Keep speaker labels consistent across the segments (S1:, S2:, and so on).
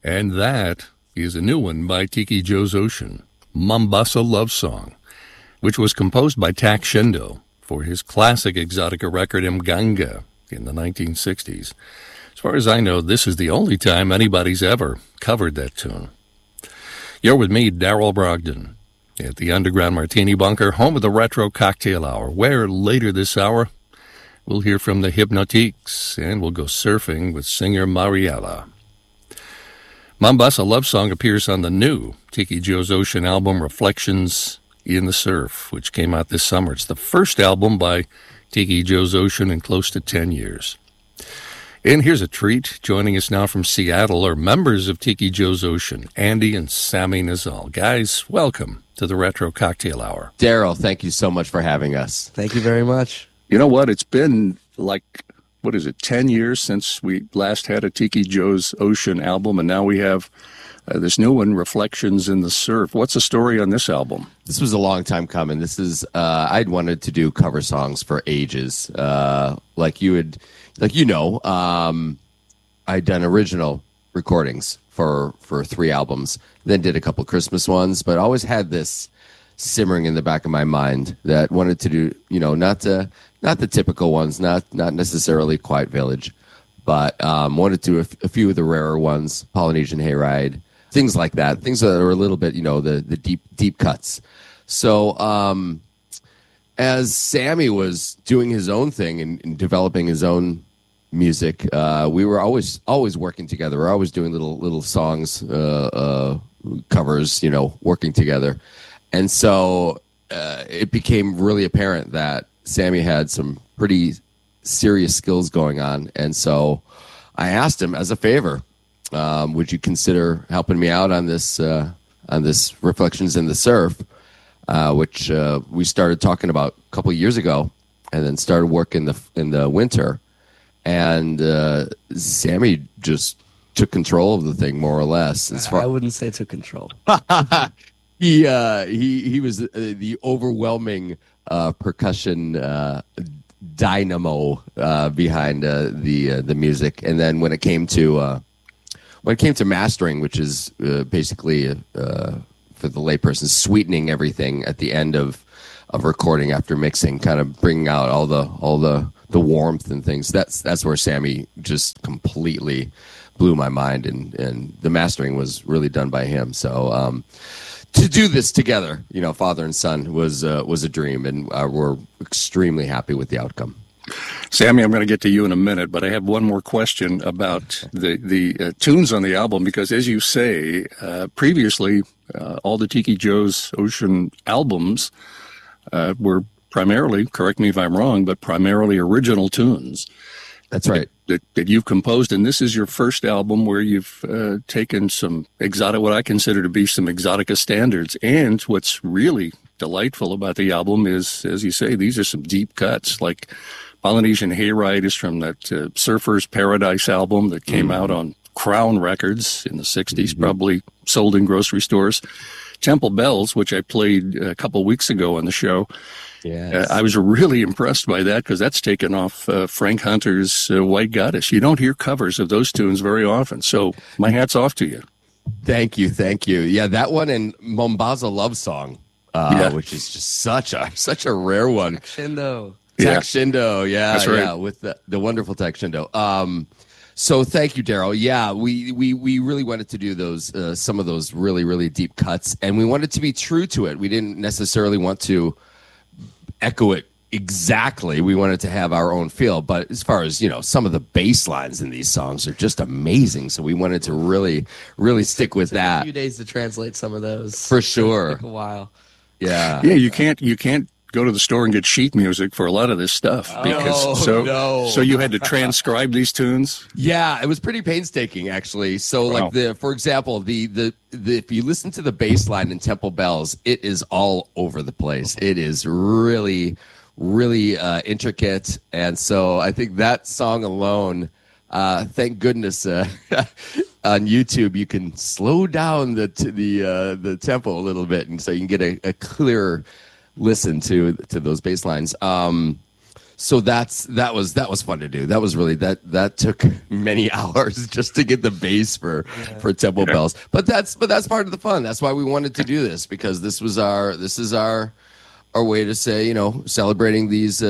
S1: And that is a new one by Tiki Joe's Ocean, Mombasa Love Song, which was composed by Tak Shindo for his classic exotica record Mganga in the 1960s. As far as I know, this is the only time anybody's ever covered that tune. You're with me, Darrell Brogdon, at the Underground Martini Bunker, home of the Retro Cocktail Hour, where later this hour we'll hear from the Hypnotiques and we'll go surfing with singer Mariela. Mombasa Love Song appears on the new Tiki Joe's Ocean album, Reflections in the Surf, which came out this summer. It's the first album by Tiki Joe's Ocean in close to 10 years. And here's a treat. Joining us now from Seattle are members of Tiki Joe's Ocean, Andy and Sammy Nazal. Guys, welcome to the Retro Cocktail Hour.
S2: Darrell, thank you so much for having us.
S3: Thank you very much.
S1: You know what? It's been like, 10 years since we last had a Tiki Joe's Ocean album, and now we have this new one, Reflections in the Surf. What's the story on this album?
S2: This was a long time coming. This is, I'd wanted to do cover songs for ages. I'd done original recordings for 3 albums, then did a couple Christmas ones, but always had this simmering in the back of my mind that wanted to do, not the typical ones, not necessarily Quiet Village, but wanted to do a few of the rarer ones, Polynesian Hayride, things like that, things that are a little bit, the deep cuts. So as Sammy was doing his own thing and developing his own music, we were always working together. We're always doing little songs, covers, working together. And so it became really apparent that Sammy had some pretty serious skills going on. And so I asked him as a favor, would you consider helping me out on this Reflections in the Surf, which we started talking about a couple of years ago and then started work in the winter. And Sammy just took control of the thing, more or less.
S3: I wouldn't say took control.
S2: He was the overwhelming percussion dynamo behind the music. And then when it came to mastering, which is basically for the layperson, sweetening everything at the end of recording after mixing, kind of bringing out all the warmth and things. That's where Sammy just completely blew my mind, and the mastering was really done by him. So to do this together, father and son, was a dream, and we're extremely happy with the outcome.
S1: Sammy, I'm going to get to you in a minute, but I have one more question about the tunes on the album, because as you say, previously, all the Tiki Joe's Ocean albums were primarily, correct me if I'm wrong, but primarily original tunes.
S2: That's right.
S1: That you've composed, and this is your first album where you've taken some what I consider to be some exotica standards. And what's really delightful about the album is, as you say, these are some deep cuts. Like Polynesian Hayride is from that Surfer's Paradise album that came out on Crown Records in the 60s, probably sold in grocery stores. Temple Bells, which I played a couple weeks ago on the show.
S2: Yes.
S1: I was really impressed by that because that's taken off Frank Hunter's White Goddess. You don't hear covers of those tunes very often, so my hat's off to you.
S2: Thank you. Yeah, that one and Mombasa Love Song, which is just such a rare one.
S3: Shindo.
S2: Tak Shindo,
S1: That's right.
S2: Yeah, with the wonderful Tak Shindo. So thank you, Darrell. Yeah, we really wanted to do those some of those really, really deep cuts, and we wanted to be true to it. We didn't necessarily want to echo it exactly. We wanted to have our own feel, but as far as some of the bass lines in these songs are just amazing, so we wanted to really stick with that.
S3: A few days to translate some of those,
S2: for sure.
S3: Took a while.
S2: Yeah,
S1: you can't go to the store and get sheet music for a lot of this stuff because so you had to transcribe these tunes.
S2: Yeah, it was pretty painstaking actually. So
S1: Wow.
S2: like for example, the if you listen to the bass line in Temple Bells, it is all over the place. It is really intricate, and so I think that song alone, thank goodness on YouTube you can slow down the tempo a little bit, and so you can get a clearer listen to those bass lines. so that was fun to do. That was really that took many hours just to get the bass for Temple Bells. But that's part of the fun. That's why we wanted to do this, because this is our way to say, you know, celebrating these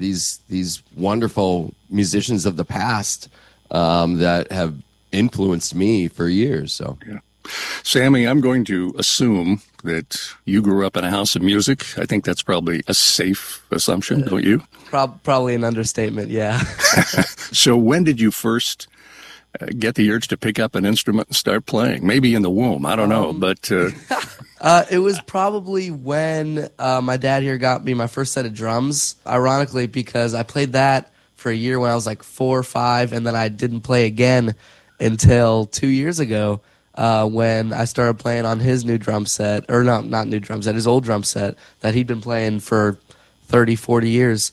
S2: wonderful musicians of the past that have influenced me for years. So
S1: yeah. Sammy, I'm going to assume that you grew up in a house of music. I think that's probably a safe assumption, don't you?
S3: Probably an understatement, yeah.
S1: So when did you first get the urge to pick up an instrument and start playing? Maybe in the womb, I don't know, but...
S3: It was probably when my dad here got me my first set of drums, ironically, because I played that for a year when I was like 4 or 5, and then I didn't play again until 2 years ago. When I started playing on his new drum set, or no, not new drum set, his old drum set that he'd been playing for 30, 40 years.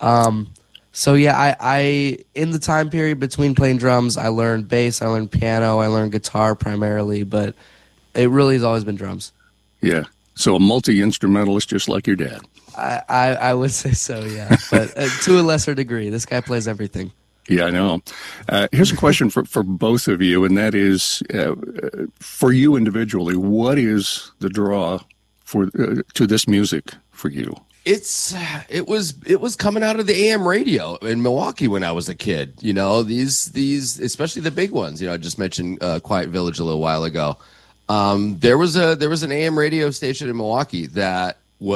S3: So yeah, I in the time period between playing drums, I learned bass, I learned piano, I learned guitar primarily, but it really has always been drums.
S1: Yeah, so a multi-instrumentalist just like your dad.
S3: I would say so, yeah, but to a lesser degree. This guy plays everything.
S1: Yeah, I know. Here's a question for both of you, and that is, for you individually, what is the draw to this music for you?
S2: It was coming out of the AM radio in Milwaukee when I was a kid. You know, these especially the big ones. You know, I just mentioned Quiet Village a little while ago. There was an AM radio station in Milwaukee that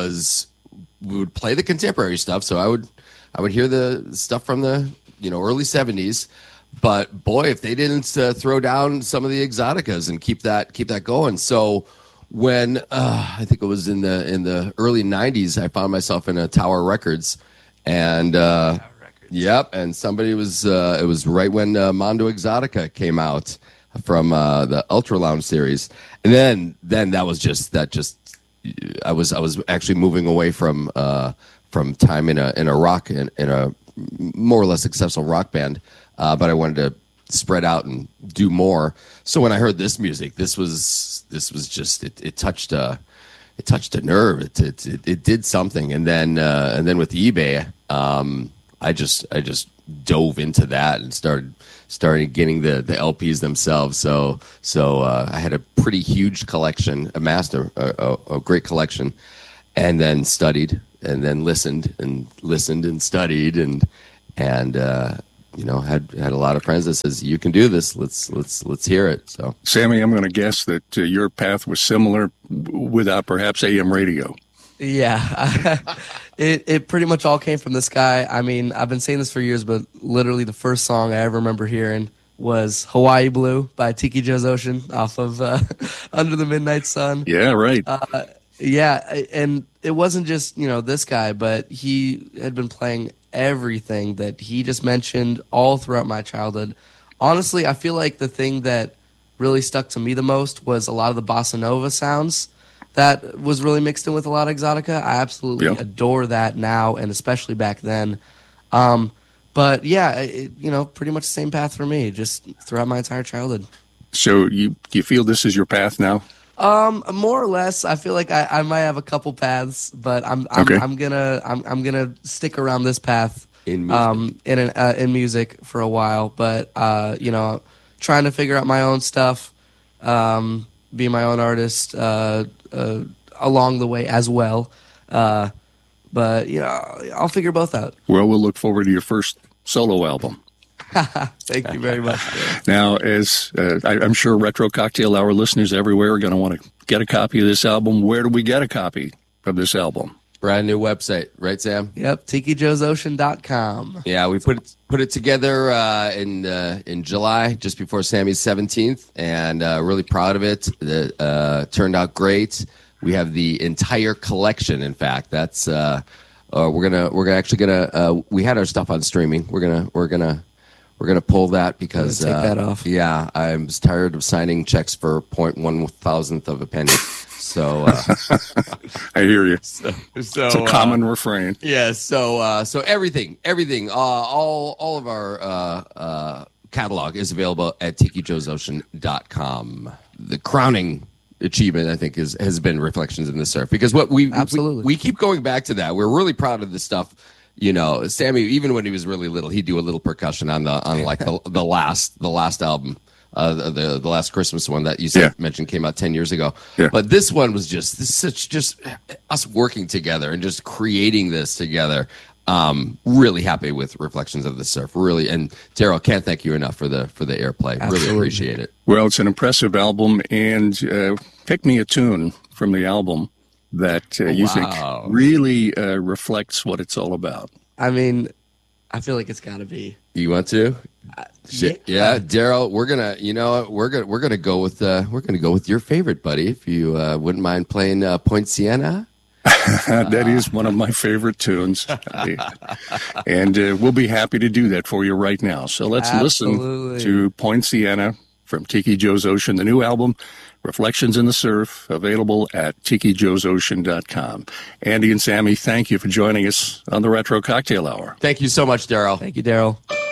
S2: would play the contemporary stuff. So I would hear the stuff from the early 70s, but boy, if they didn't throw down some of the exoticas and keep that going. So when I think it was in the early 90s, I found myself in a Tower Records, and yep, and somebody was it was right when Mondo Exotica came out from the Ultra Lounge series, and then that just I was actually moving away from time in a rock in a more or less successful rock band, but I wanted to spread out and do more. So when I heard this music, this was just it touched a nerve. It did something, and then with eBay, I just dove into that and started getting the LPs themselves. So I had a pretty huge collection, amassed a great collection, and then studied. And then listened and studied and had a lot of friends that says, you can do this. Let's hear it. So
S1: Sammy, I'm going to guess that your path was similar without perhaps AM radio.
S3: Yeah, it pretty much all came from this guy. I mean, I've been saying this for years, but literally the first song I ever remember hearing was Hawaii Blue by Tiki Joe's Ocean off of Under the Midnight Sun.
S1: Yeah, right.
S3: Yeah, and it wasn't just, this guy, but he had been playing everything that he just mentioned all throughout my childhood. Honestly, I feel like the thing that really stuck to me the most was a lot of the bossa nova sounds that was really mixed in with a lot of exotica. I absolutely adore that now, and especially back then. But yeah, pretty much the same path for me, just throughout my entire childhood.
S1: So you feel this is your path now?
S3: More or less. I feel like I might have a couple paths, but I'm gonna stick around this path
S2: in music.
S3: in music for a while. But trying to figure out my own stuff, be my own artist along the way as well. But I'll figure both out.
S1: Well, we'll look forward to your first solo album.
S3: Thank you very much.
S1: Now, as I'm sure Retro Cocktail Hour listeners everywhere are going to want to get a copy of this album. Where do we get a copy of this album?
S2: Brand new website, right, Sam?
S3: Yep, TikiJoesOcean.com.
S2: Yeah, we put it together in July, just before Sammy's 17th, and really proud of it. It turned out great. We have the entire collection. In fact, that's we had our stuff on streaming. We're gonna pull that because
S3: take that off.
S2: Yeah, I'm tired of signing checks for 0.1 of a penny. So
S1: I hear you.
S2: So
S1: it's a common refrain.
S2: Yeah. So everything, all of our catalog is available at TikiJoesOcean.com. The crowning achievement, I think, has been Reflections in the Surf, because what we keep going back to that. We're really proud of the stuff Sammy, even when he was really little, he'd do a little percussion on like the last album. The last Christmas one that you mentioned came out 10 years ago.
S1: Yeah.
S2: But this one was just us working together and just creating this together. Really happy with Reflections of the Surf. Really, and Daryl, can't thank you enough for the airplay.
S3: Absolutely.
S2: Really appreciate it.
S1: Well, it's an impressive album, and pick me a tune from the album that you think really reflects what it's all about.
S3: I mean, I feel like it's got to be.
S2: You want to?
S3: Yeah,
S2: Daryl, we're gonna go with your favorite, buddy. If you wouldn't mind playing Point Siena.
S1: That is one of my favorite tunes, and we'll be happy to do that for you right now. So let's listen to Point Siena from Tiki Joe's Ocean, the new album, Reflections in the Surf, available at TikiJoesOcean.com. Andy and Sammy, thank you for joining us on the Retro Cocktail Hour.
S2: Thank you so much, Daryl.
S3: Thank you, Daryl.